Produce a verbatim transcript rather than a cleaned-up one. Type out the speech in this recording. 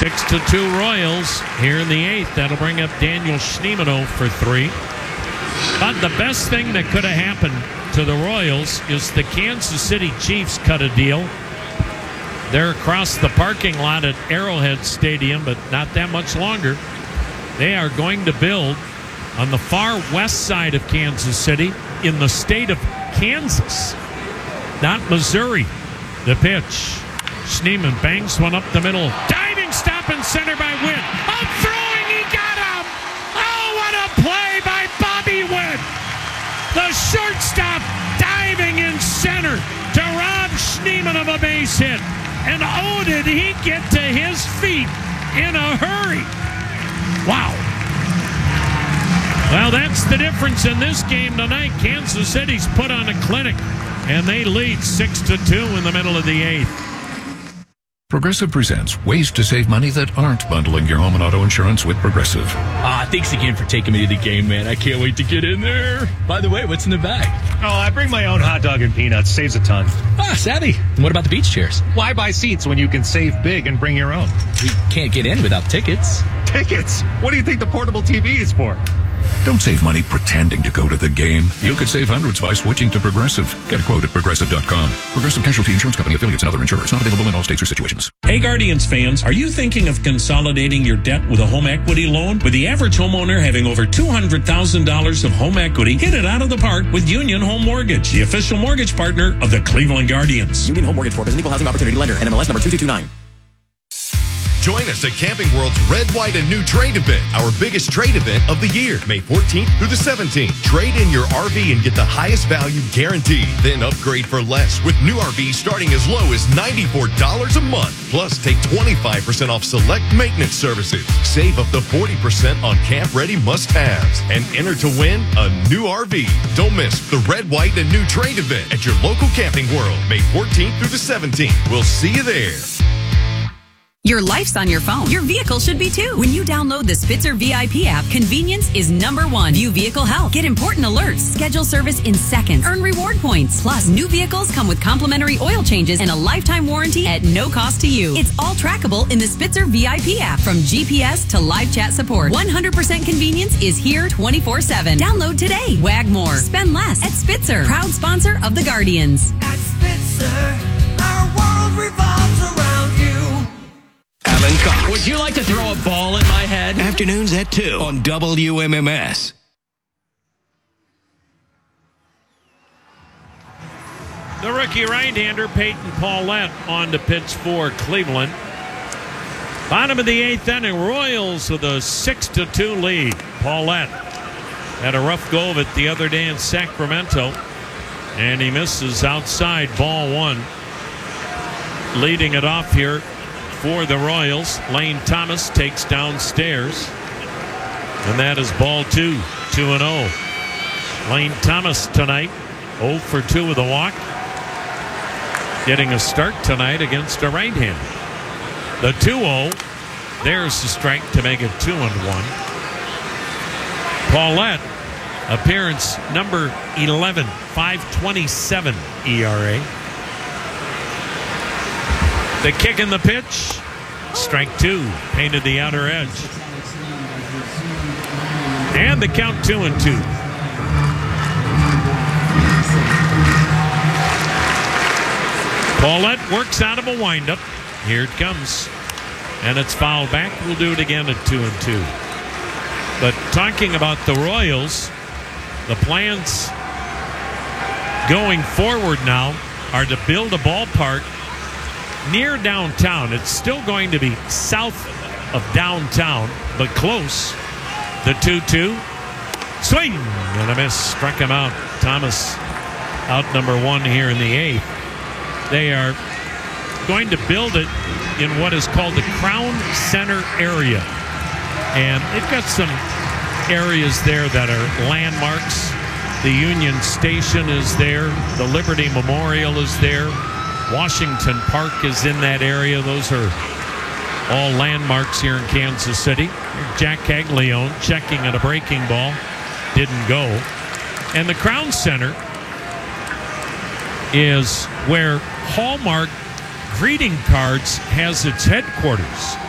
Six to two Royals here in the eighth. That'll bring up Daniel Schneemano for three. But the best thing that could have happened to the Royals is the Kansas City Chiefs cut a deal. They're across the parking lot at Arrowhead Stadium, but not that much longer. They are going to build on the far west side of Kansas City in the state of Kansas, not Missouri. The pitch. Schneeman bangs one up the middle. Diving stop and center by Witt. Up throwing, he got him! Oh, what a play by Bobby Witt! The shortstop diving in center to rob Schneeman of a base hit. And oh, did he get to his feet in a hurry. Wow. Well, that's the difference in this game tonight. Kansas City's put on a clinic, and they lead six to two in the middle of the eighth. Progressive presents ways to save money that aren't bundling your home and auto insurance with Progressive. Ah, thanks again for taking me to the game, man. I can't wait to get in there. By the way, what's in the bag? Oh, I bring my own hot dog and peanuts. Saves a ton. Ah, savvy. And what about the beach chairs? Why buy seats when you can save big and bring your own? We can't get in without tickets. Tickets? What do you think the portable T V is for? Don't save money pretending to go to the game. You could save hundreds by switching to Progressive. Get a quote at Progressive dot com. Progressive Casualty Insurance Company, affiliates, and other insurers. Not available in all states or situations. Hey Guardians fans, are you thinking of consolidating your debt with a home equity loan? With the average homeowner having over two hundred thousand dollars of home equity, hit it out of the park with Union Home Mortgage, the official mortgage partner of the Cleveland Guardians. Union Home Mortgage Corp is an equal housing opportunity lender. N M L S number two two two nine. Join us at Camping World's Red, White, and New Trade event, our biggest trade event of the year, May fourteenth through the seventeenth. Trade in your R V and get the highest value guaranteed. Then upgrade for less with new R Vs starting as low as ninety-four dollars a month. Plus, take twenty-five percent off select maintenance services. Save up to forty percent on camp-ready must-haves. And enter to win a new R V. Don't miss the Red, White, and New Trade event at your local Camping World, May fourteenth through the seventeenth. We'll see you there. Your life's on your phone. Your vehicle should be too. When you download the Spitzer V I P app, convenience is number one. View vehicle health. Get important alerts. Schedule service in seconds. Earn reward points. Plus, new vehicles come with complimentary oil changes and a lifetime warranty at no cost to you. It's all trackable in the Spitzer V I P app. From G P S to live chat support, one hundred percent convenience is here twenty-four seven. Download today. Wag more. Spend less at Spitzer. Proud sponsor of the Guardians. At Spitzer, our world revolves around you. Alan Cox. Would you like to throw a ball at my head? Afternoons at two on W M M S. The rookie right-hander Peyton Paulette on to pitch for Cleveland. Bottom of the eighth inning, Royals with a six to two lead. Paulette had a rough go of it the other day in Sacramento, and he misses outside, ball one. Leading it off here for the Royals, Lane Thomas takes downstairs, and that is ball two, two and oh. Lane Thomas tonight, oh for two with a walk, getting a start tonight against a right-hander. The two oh, there's the strike to make it two and one. Paulette, appearance number eleven, five twenty-seven E R A. The kick and the pitch. Strike two. Painted the outer edge. And the count two and two. Paulette works out of a windup. Here it comes. And it's fouled back. We'll do it again at two and two. But talking about the Royals, the plans going forward now are to build a ballpark near downtown. It's still going to be south of downtown, but close. The two two. Swing! And a miss. Struck him out. Thomas out number one here in the eighth. They are going to build it in what is called the Crown Center area. And they've got some areas there that are landmarks. The Union Station is there. The Liberty Memorial is there. Washington Park is in that area. Those are all landmarks here in Kansas City. Jack Caglione checking at a breaking ball. Didn't go. And the Crown Center is where Hallmark Greeting Cards has its headquarters.